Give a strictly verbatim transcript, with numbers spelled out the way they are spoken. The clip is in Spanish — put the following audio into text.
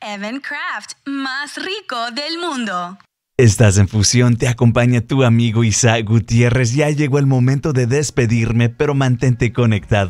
Evan Craft, más rico del mundo. Estás en Fusión, te acompaña tu amigo Isaac Gutiérrez. Ya llegó el momento de despedirme, pero mantente conectado.